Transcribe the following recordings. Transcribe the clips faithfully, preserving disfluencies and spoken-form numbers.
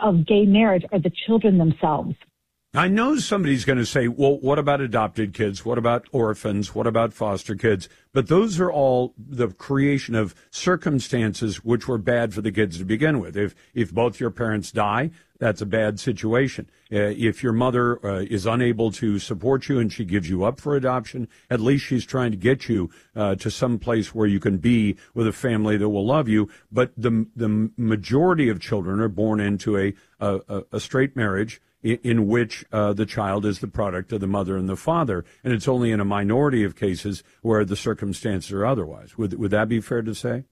of gay marriage are the children themselves. I know somebody's going to say, well, what about adopted kids? What about orphans? What about foster kids? But those are all the creation of circumstances which were bad for the kids to begin with. If if both your parents die, that's a bad situation. Uh, if your mother uh, is unable to support you and she gives you up for adoption, at least she's trying to get you uh, to some place where you can be with a family that will love you. But the the majority of children are born into a a, a straight marriage, in which uh, the child is the product of the mother and the father, and it's only in a minority of cases where the circumstances are otherwise. Would would that be fair to say?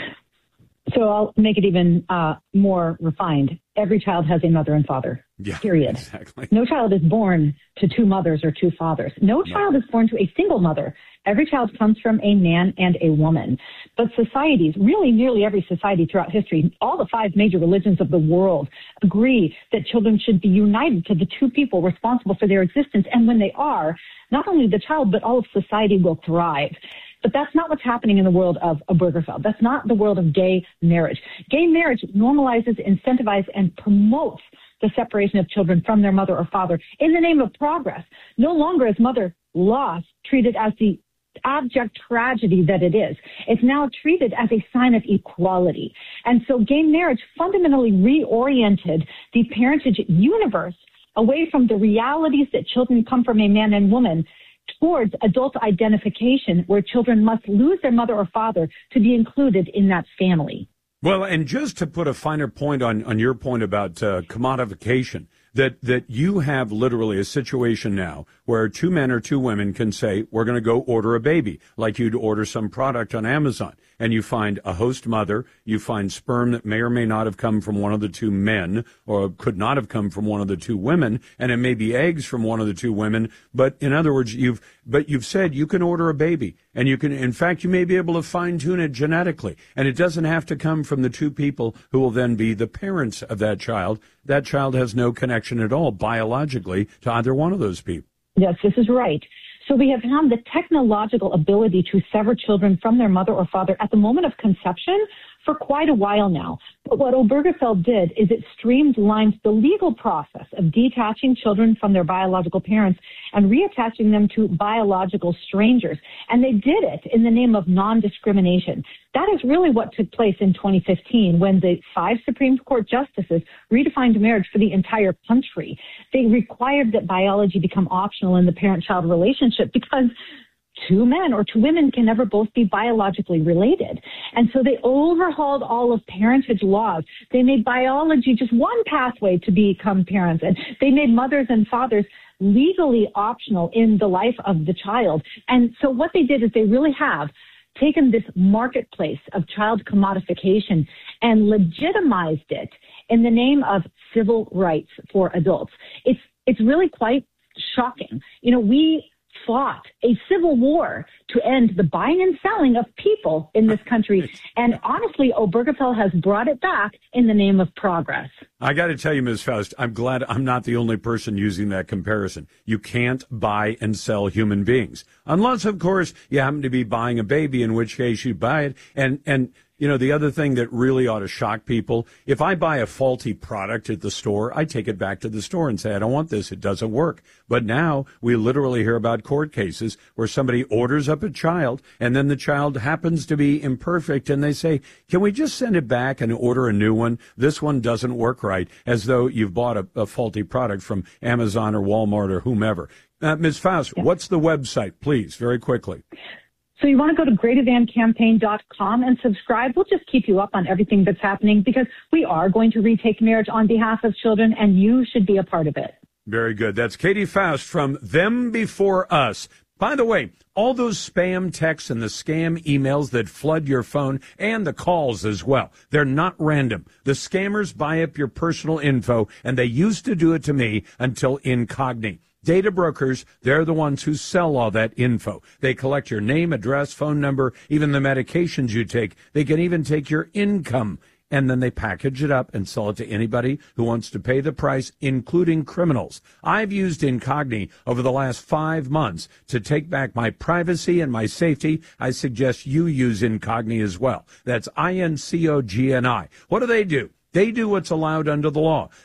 So I'll make it even uh, more refined. Every child has a mother and father, yeah, period. Exactly. No child is born to two mothers or two fathers. No child no. is born to a single mother. Every child comes from a man and a woman. But societies, really nearly every society throughout history, all the five major religions of the world agree that children should be united to the two people responsible for their existence. And when they are, not only the child, but all of society will thrive. But that's not what's happening in the world of Obergefell. That's not the world of gay marriage. Gay marriage normalizes, incentivizes, and promotes the separation of children from their mother or father in the name of progress. No longer is mother loss treated as the abject tragedy that it is. It's now treated as a sign of equality. And so gay marriage fundamentally reoriented the parentage universe away from the realities that children come from a man and woman towards adult identification, where children must lose their mother or father to be included in that family. Well, and just to put a finer point on, on your point about uh, commodification, that, that you have literally a situation now where two men or two women can say, we're going to go order a baby, like you'd order some product on Amazon. And you find a host mother, you find sperm that may or may not have come from one of the two men, or could not have come from one of the two women, and it may be eggs from one of the two women. But in other words, you've but you've said you can order a baby, and you can, in fact, you may be able to fine tune it genetically, and it doesn't have to come from the two people who will then be the parents of that child. That child has no connection at all biologically to either one of those people. Yes, this is right. So we have found the technological ability to sever children from their mother or father at the moment of conception for quite a while now. But what Obergefell did is it streamlined the legal process of detaching children from their biological parents and reattaching them to biological strangers. And they did it in the name of non-discrimination. That is really what took place in twenty fifteen when the five Supreme Court justices redefined marriage for the entire country. They required that biology become optional in the parent-child relationship because two men or two women can never both be biologically related. And so they overhauled all of parentage laws. They made biology just one pathway to become parents. And they made mothers and fathers legally optional in the life of the child. And so what they did is they really have taken this marketplace of child commodification and legitimized it in the name of civil rights for adults. It's, it's really quite shocking. You know, we fought a civil war to end the buying and selling of people in this country. And honestly, Obergefell has brought it back in the name of progress. I got to tell you, Miz Faust, I'm glad I'm not the only person using that comparison. You can't buy and sell human beings. Unless, of course, you happen to be buying a baby, in which case you buy it. And, and, you know, the other thing that really ought to shock people, if I buy a faulty product at the store, I take it back to the store and say, I don't want this. It doesn't work. But now we literally hear about court cases where somebody orders up a child and then the child happens to be imperfect and they say, can we just send it back and order a new one? This one doesn't work right, as though you've bought a, a faulty product from Amazon or Walmart or whomever. Uh, Miz Faust, yeah. What's the website, please, very quickly? So you want to go to greater than campaign dot com and subscribe. We'll just keep you up on everything that's happening because we are going to retake marriage on behalf of children, and you should be a part of it. Very good. That's Katie Faust from Them Before Us. By the way, all those spam texts and the scam emails that flood your phone and the calls as well, they're not random. The scammers buy up your personal info, and they used to do it to me until Incogni. Data brokers, they're the ones who sell all that info. They collect your name, address, phone number, even the medications you take. They can even take your income, and then they package it up and sell it to anybody who wants to pay the price, including criminals. I've used Incogni over the last five months to take back my privacy and my safety. I suggest you use Incogni as well. That's I N C O G N I. What do they do? They do what's allowed under the law.